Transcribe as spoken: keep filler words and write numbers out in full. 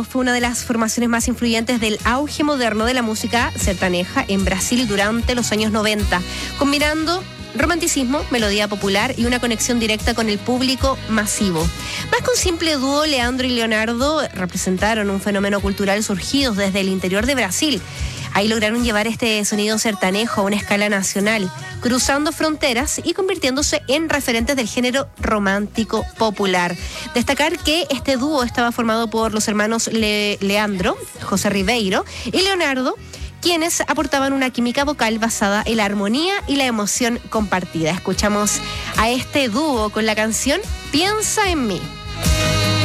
fue una de las formaciones más influyentes del auge moderno de la música sertaneja en Brasil durante los años noventa, combinando romanticismo, melodía popular y una conexión directa con el público masivo. Más que un simple dúo, Leandro y Leonardo representaron un fenómeno cultural surgido desde el interior de Brasil. Ahí lograron llevar este sonido sertanejo a una escala nacional, cruzando fronteras y convirtiéndose en referentes del género romántico popular. Destacar que este dúo estaba formado por los hermanos Le- Leandro, José Ribeiro y Leonardo, quienes aportaban una química vocal basada en la armonía y la emoción compartida. Escuchamos a este dúo con la canción Piensa en mí.